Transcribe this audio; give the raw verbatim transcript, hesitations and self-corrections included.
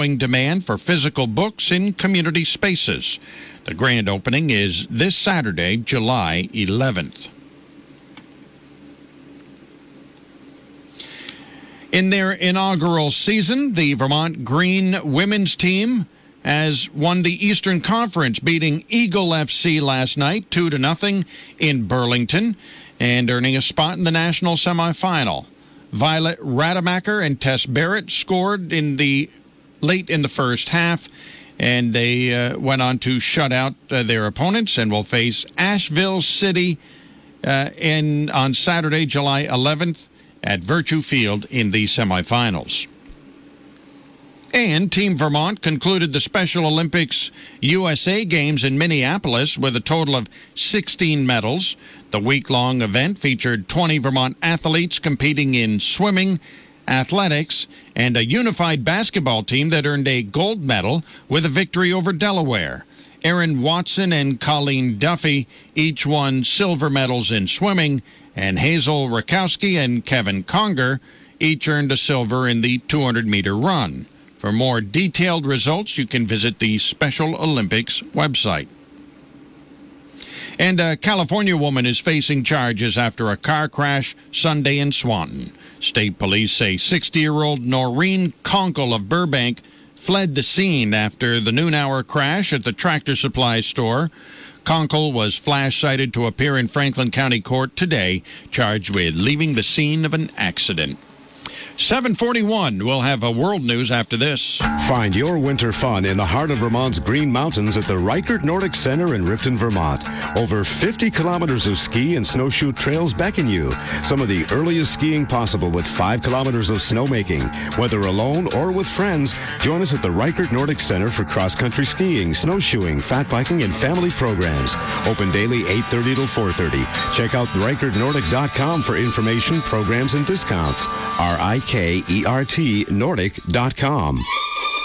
demand for physical books in community spaces. The grand opening is this Saturday, July eleventh. In their inaugural season, the Vermont Green women's team has won the Eastern Conference, beating Eagle F C last night two to nothing in Burlington and earning a spot in the national semifinal. Violet Rademacher and Tess Barrett scored in the late in the first half, and they uh, went on to shut out uh, their opponents and will face Asheville City uh, in on Saturday, July eleventh. At Virtue Field in the semifinals. And Team Vermont concluded the Special Olympics U S A Games in Minneapolis with a total of sixteen medals. The week-long event featured twenty Vermont athletes competing in swimming, athletics, and a unified basketball team that earned a gold medal with a victory over Delaware. Erin Watson and Colleen Duffy each won silver medals in swimming, and Hazel Rakowski and Kevin Conger each earned a silver in the two hundred meter run. For more detailed results, you can visit the Special Olympics website. And a California woman is facing charges after a car crash Sunday in Swanton. State police say sixty-year-old Noreen Conkle of Burbank fled the scene after the noon-hour crash at the Tractor Supply store. Conkle was flash-cited to appear in Franklin County Court today, charged with leaving the scene of an accident. seven forty-one, we'll have a world news after this. Find your winter fun in the heart of Vermont's Green Mountains at the Reichert Nordic Center in Riften, Vermont. Over fifty kilometers of ski and snowshoe trails beckon you. Some of the earliest skiing possible with five kilometers of snowmaking. Whether alone or with friends, join us at the Reichert Nordic Center for cross-country skiing, snowshoeing, fat biking, and family programs. Open daily eight thirty till four thirty. Check out reichert nordic dot com for information, programs, and discounts. R I K E R T Nordic dot com.